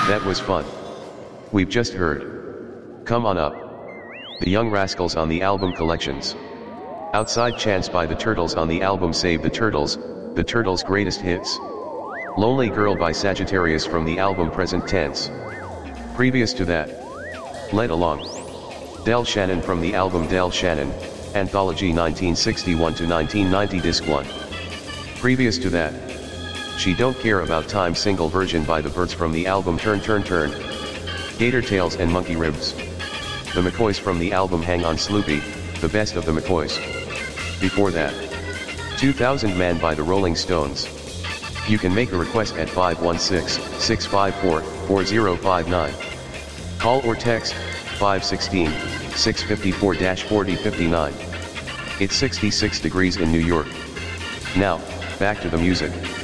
That was fun. We've just heard Come On Up, The Young Rascals on the album Collections. Outside Chance by the Turtles on the album Save the Turtles Greatest Hits. Lonely Girl by Sagittarius from the album Present Tense. Previous to that, Let Along, Del Shannon from the album Del Shannon, Anthology 1961 to 1990 Disc 1. Previous to that, She Don't Care About Time single version by the Byrds from the album Turn Turn Turn, Gator Tails and Monkey Ribs. The McCoys from the album Hang On Sloopy, the best of the McCoys. Before that, 2000 Man by the Rolling Stones. You can make a request at 516-654-4059. Call or text 516-654-4059. It's 66 degrees in New York. Now, back to the music.